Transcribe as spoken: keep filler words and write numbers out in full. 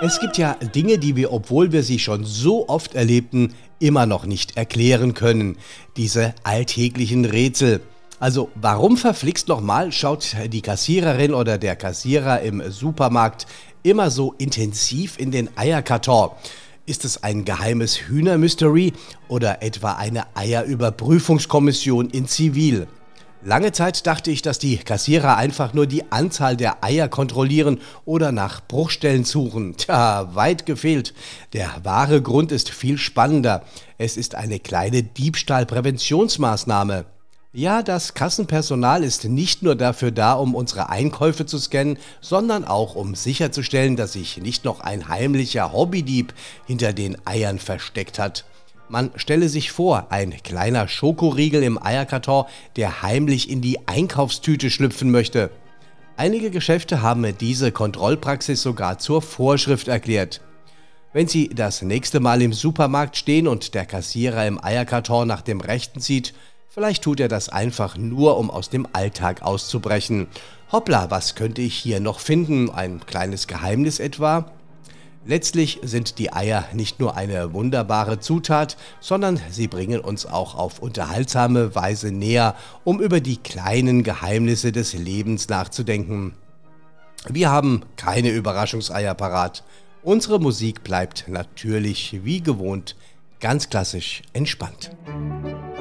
Es gibt ja Dinge, die wir, obwohl wir sie schon so oft erlebten, immer noch nicht erklären können. Diese alltäglichen Rätsel. Also warum verflixt nochmal schaut die Kassiererin oder der Kassierer im Supermarkt immer so intensiv in den Eierkarton? Ist es ein geheimes Hühnermystery oder etwa eine Eierüberprüfungskommission in Zivil? Lange Zeit dachte ich, dass die Kassierer einfach nur die Anzahl der Eier kontrollieren oder nach Bruchstellen suchen. Tja, weit gefehlt. Der wahre Grund ist viel spannender. Es ist eine kleine Diebstahlpräventionsmaßnahme. Ja, das Kassenpersonal ist nicht nur dafür da, um unsere Einkäufe zu scannen, sondern auch um sicherzustellen, dass sich nicht noch ein heimlicher Hobbydieb hinter den Eiern versteckt hat. Man stelle sich vor, ein kleiner Schokoriegel im Eierkarton, der heimlich in die Einkaufstüte schlüpfen möchte. Einige Geschäfte haben diese Kontrollpraxis sogar zur Vorschrift erklärt. Wenn Sie das nächste Mal im Supermarkt stehen und der Kassierer im Eierkarton nach dem Rechten zieht, vielleicht tut er das einfach nur, um aus dem Alltag auszubrechen. Hoppla, was könnte ich hier noch finden? Ein kleines Geheimnis etwa? Letztlich sind die Eier nicht nur eine wunderbare Zutat, sondern sie bringen uns auch auf unterhaltsame Weise näher, um über die kleinen Geheimnisse des Lebens nachzudenken. Wir haben keine Überraschungseier parat. Unsere Musik bleibt natürlich wie gewohnt ganz klassisch entspannt.